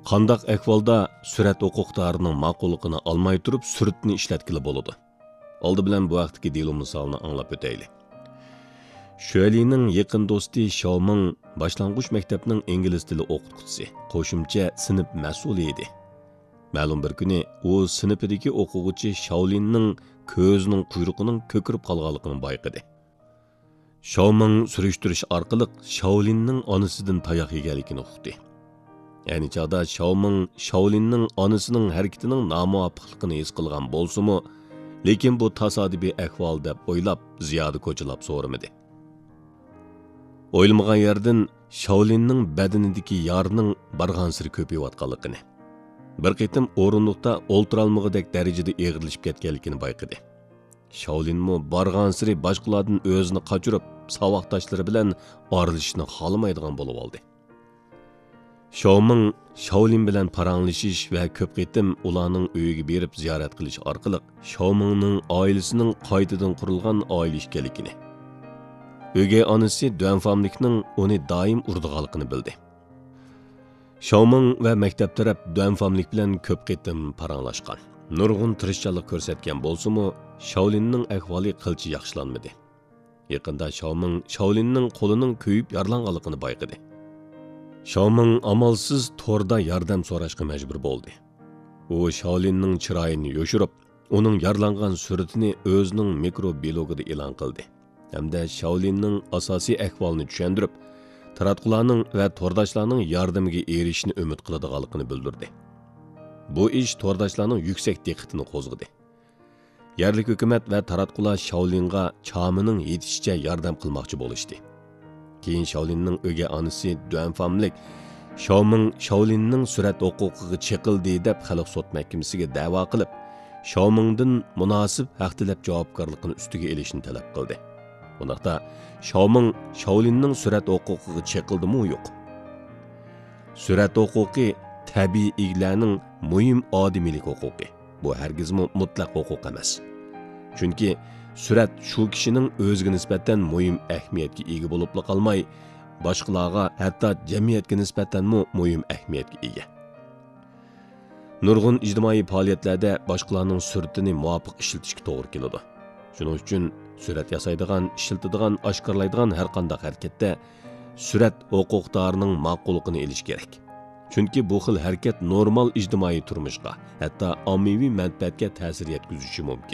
Qandaq ahvolda surat huquqdorining ma'qulligini olmay turib suratni ishlatkili bo'ladi. Oldi bilan bu vaqtdagi delo misolini anglab o'taylik. Shualining yaqin do'sti Xiaoming boshlang'ich maktabning ingliz tili o'qituvchisi, qo'shimcha sinf mas'uli edi. Ma'lum bir kuni u sinfidagi o'quvchi Xiaolinning ko'zining quyruqining ko'kirib qolganligini bayqadi. Xiaoming surishtirish orqali Xiaolinning onasidan tayoq yeganligini uqdi. Yani çağda Xiaolinning onasining harakatining nomuvofiqligini his qilgan bo'lsa-mu, lekin bu tasodifiy ahvol deb o'ylab ziyoda ko'chilab so'ramadi. O'ylamagan yerdan Xiaolinning badanidagi yorning barg'ansiri ko'payayotganligini, bir qitim o'rindiqda o'ltirolmag'idek darajada eg'irlashib ketganligini bayqadi. Xiaolinmi barg'ansiri boshqalardan o'zini qochirib, savoqdoshlari bilan orilishni xohlamaydigan bo'lib oldi. Xiaoming Xiaolin bilan paranglashish va ko'p qitim ularning uyiga berib ziyorat qilish orqali Xiaomingning oilasining qaytadan qurilgan oila ekanligini, o'gay onasi duanfamlikning uni doim urdiganligini bildi. Xiaoming va maktab taraf duanfamlik bilan ko'p qitim paranglashgan. Nurg'un tirishchilik ko'rsatgan bo'lsa-mu, Xiaolinning ahvoli qilchi yaxshilanmadi. Yaqinda Xiaoming Xiaolinning qo'lining kuyib yaralanganligini bayqadi. Xiaoming amalsiz torda yordam so'rashga majbur bo'ldi. U Xiaolinning chiroyini yoshirib, uning yaralangan suratini o'zining mikroblogida e'lon qildi. Hamda Xiaolinning asosiy ahvolini tushuntirib, taratqularning va tordoshlarning yordamiga erishishni umid qiladiganligini bildirdi. Bu ish tordoshlarning yuksak diqqatini qo'zg'adi. Yerlik hukumat va taratqular Xiaolinga chamining yetishicha yordam qilmoqchi bo'lishdi. Keyin Xiaolinning o'gay onasi duanfamlik Xiaoming Xiaolinning surat huquqiga cheqildi deb xalq sud mahkamasiga da'vo qilib, Xiaomingdan munosib haq talab javobgarligini ustiga elishni talab qildi. Bundaqda Xiaoming Xiaolinning surat huquqiga cheqildimi yo'q? Surat huquqi tabiiy eglarning muhim odimilik huquqi. Bu hargizmi mutlaq huquq emas. Chunki surat shu kishining o'ziga nisbatan muhim ahamiyatga ega bo'lib qolmay, boshqalarga, hatto jamiyatga nisbatan muhim ahamiyatga ega. Nurg'un ijtimoiy faoliyatlarda boshqalarning suratini muvofiq ishlatishga to'g'ri keladi. Shuning uchun surat yasaydigan, ishlatadigan, oshkorlaydigan har qanday harakatda surat huquqdorining ma'qulligini olish kerak. Chunki bu xil harakat normal ijtimoiy turmushga, hatto ommaviy manfaatga ta'sir yetkazishi mumkin.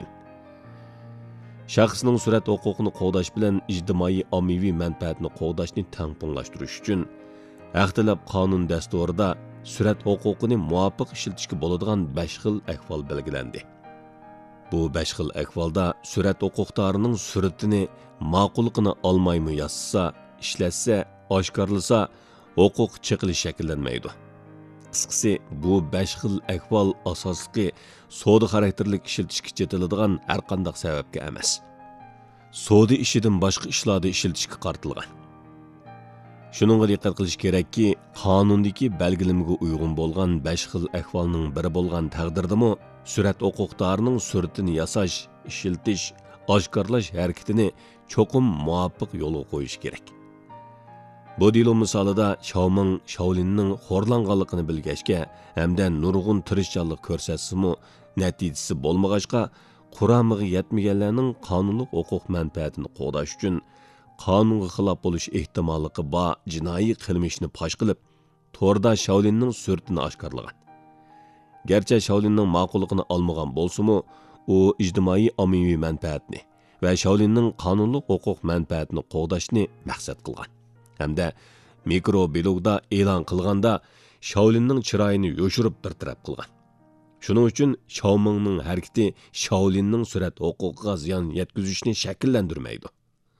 Shaxsning surat huquqini qo'llash bilan ijtimoiy ommaviy manfaatni qo'llashni tangpunglashtirish uchun haqtilab qonun dasturida surat huquqini muvofiq ishlatishga bo'ladigan 5 xil ahvol belgilandi. Bu 5 xil ahvolda surat huquqdorining suratini ma'qulligini olmaymi yozsa, ishlatsa, oshkorlasa, huquq cheqilish shakllanmaydi. Qisqasi, bu 5 xil ahvol asosli savdo xarakterlik ishlatishga chetiladigan har qanday sababga emas. Savdo ishidan boshqa ishlarda ishlatishga qartilgan. Shuningga diqqat qilish kerakki, qonundagi belgilamga uyg'un bo'lgan 5 xil ahvolning biri bo'lgan taqdirdami, surat huquqdorining suratini yasash, ishiltish, oshkorlash harakatini cho'qim muvofiq yo'lga qo'yish kerak. Bu delo misolida Xiaoming Xiaolinning xo'rlanganligini bilgachga hamda nurg'un tirishchilik ko'rsatsa-mu, natijasi bo'lmag'achqa, quramiga yetmaganlarning qonunlik huquq manfaatini qo'llash uchun qonunga xilof bo'lish ehtimolligi bor jinoiy qilmishni fosh qilib, to'rda Xiaolinning suratini oshkorlagan. Garchi Xiaolinning ma'qulligini olmagan bo'lsa-mu, u ijtimoiy ommaviy manfaatni va Xiaolinning qonunlik huquq manfaatini qo'llashni maqsad qilgan. Hamda mikroblogda e'lon qilganda Xiaolinning chiroyini yoshirib bir taraf qilgan. Shuning uchun Xiaomingning harakati Xiaolinning surat huquqiga ziyon yetkazishni shakllantirmaydi.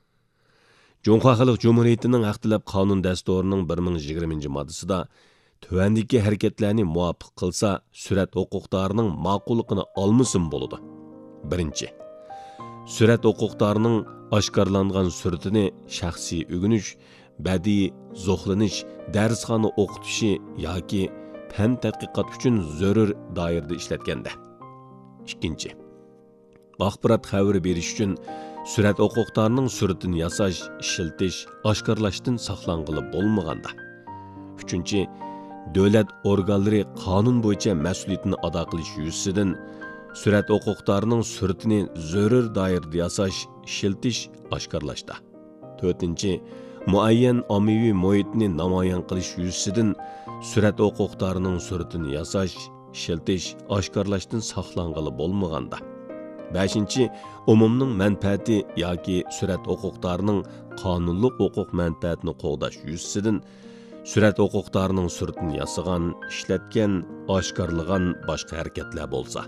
Junxo Xalq Cumhuriyetining haq talab qonun dasturining 1020-moddasida tuvandagi harakatlarni muvofiq qilsa, surat huquqdorining ma'qulligini olmasin bo'ladi. Birinchi, surat huquqdorining oshkorlangan suratini shaxsiy o'g'inish, badiiy zo'xlanish, darsxona o'qitishi yoki fan tadqiqot uchun zarur doirada ishlatganda. Ikkinchi, axborot xabari berish uchun surat huquqdorining suratini yasash, ishiltish, oshkorlashdan saqlanqili bo'lmaganda. Uchinchi, davlat organlari qonun bo'yicha mas'uliyatini ado qilish yuzasidan surat huquqdorining suratini zarur doirada yasash, ishiltish oshkorlashda. 4. Muayyan ommaviy muhitni namoyon qilish yuzasidan surat huquqdorining suratini yasash, ishiltish oshkorlashdan saqlanғаны bo'lmaganda. 5. Umumning manfaati yoki surat huquqdorining qonunli huquq manfaatini qo'g'dash yuzasidan surat huquqdorining suratini yasagan, ishlatgan, oshkorlagan boshqa harakatlar bo'lsa.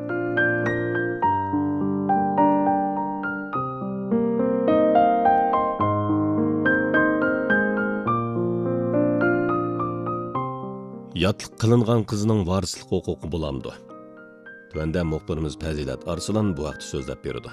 Yatliq qilingan qizning varislik huquqi bo'lamdi. Tuanda muxbirimiz Fazilat Arslan bu vaqt so'zlab berdi.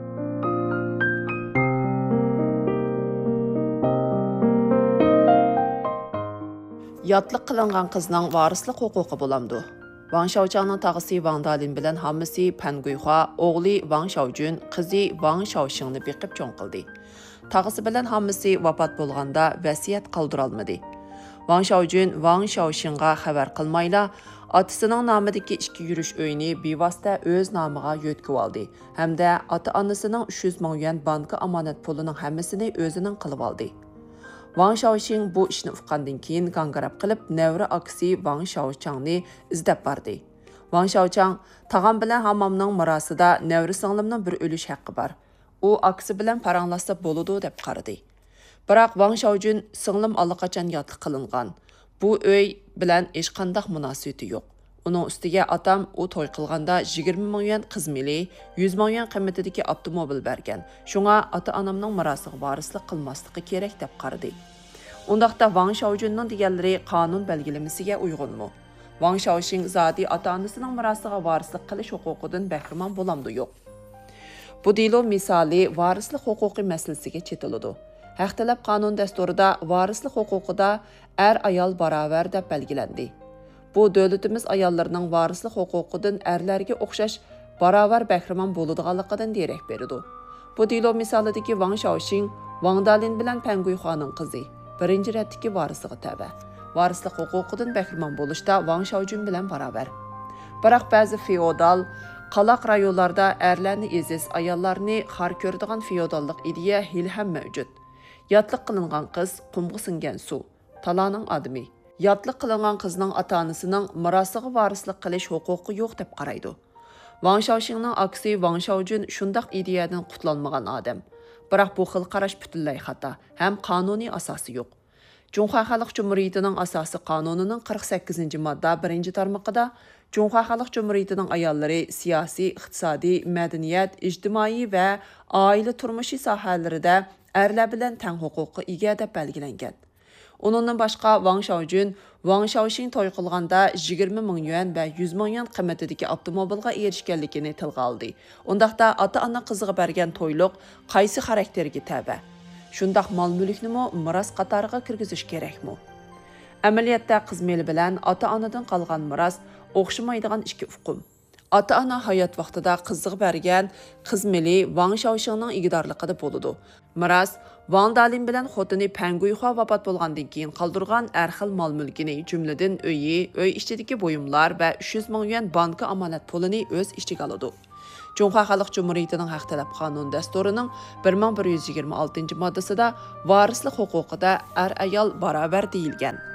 Yatliq qilingan qizning varislik huquqi bo'lamdi. Wang Xiaochangning tag'isi Wang Dalin bilan hammasi Pan Guihua, o'g'li Wang Xiaojun, qizi Wang Xiaoxingni beqib cho'ng qildi. Tag'isi bilan hammasi vafot bo'lganda vasiyat qoldira olmadi. Wang Xiaojun Wang Xiaoxingga xabar qilmayla, otasining nomidagi ikki yurish uyini bevosita o'z nomiga yo'tkib oldi hamda ota-onasining 300 ming yuan banka omonat pulining hammasini o'zining qilib oldi. Wang Xiaoxing bu ishni uqqandan keyin g'angarab qilib, nevra akasi Wang Xiaochangni izlab bordi. Wang Xiaochang tag'am bilan hammomning mirosida nevra singlimning bir o'lish haqqi bor. U akasi bilan paranglashsa bo'ladi deb qaradi. Biroq Wang Xiaojun singlim allaqachon yotliq qilingan. Bu uy bilan hech qanday munosabati yo'q. Uning ustiga otam u to'y qilganda 20 ming yuan qizmili, 100 ming yuan qiymatidagi avtomobil bergan. Shunga ota-onamning mirosiga varislik qilmasligi kerak deb qaradi. Undaqda Wang Xiaojunning deganlari qonun belgilamasiga uyg'unmi? Wang Xiaoxing zodi ota-onasining mirosiga varislik qilish huquqidan bahramon bo'lamdi yo'q. Bu delo misoli varislik huquqi masalasiga chetiladi. Haqtalab qonun dasturida varislik huquqida ayol barobar deb belgilandi. Bu davlatimiz ayollarining varislik huquqidan erlarga o'xshash barobar bahramon bo'ladiganligidan derak beradi. Bu delo misolidagi Wang Xiaoxing, Wang Dalin bilan Pan Guihuaning qizi, birinchi ratdagi varisiga taba. Varislik huquqidan bahramon bo'lishda Wang Xiaojun bilan barobar. Biroq ba'zi feodal qalaq rayonlarda erlarni eziz, ayollarni xor ko'radigan feodallik ideya hali ham mavjud. Yatliq qilingan qiz qumga singan suv, talaning odami. Yatliq qilingan qizning ota-onasining mirosiga varislik qilish huquqi yo'q deb qaraydi. Wang Xiaoxingning aksi Wang Xiaojun shundaq ideyadan qutlanmagan odam. Biroq bu xil qarash butunlay xato, ham qonuniy asosi yo'q. Junxo Xalq Cumhuriyatining asosi qonunining 48-modda 1-tarmoqida Junxo Xalq Cumhuriyatining ayollari siyosiy, iqtisodiy, madaniyat, ijtimoiy va oila turmushi sohalarida erlar bilan teng huquqqa ega deb belgilangan. Uningdan boshqa Wang Xiaojun, Wang Xiaoxing to'y qilganda 20 ming yuan va 100 ming yuan qiymatidagi avtomobilga erishganligini tilga oldi. Undaqda ota-ona qiziga bergan to'yliq qaysi xarakterga taba? Shundaq mol-mulkni miros qatoriga kirgizish kerakmi? Amaliyotda qiz meli bilan ota-onadan qolgan miros o'xshamaydigan ikki uqum. Ota-ona hayot vaqtida qiziga bergan qiz meli Wang Xiaoxingning igidorligida bo'ladi. Miros Wang Dalin bilan xotini Pan Guihua vafot bo'lgandan keyin qoldirgan har xil mol-mulkini, jumladan uyi, uy ichidagi buyumlar va 300 ming yuan banka omonat pulini o'z ichiga oladi. Junxo Xalq Cumhuriyatining haq talab qonun dasturining 1126-moddasida varislik huquqida ayol barobar deyilgan.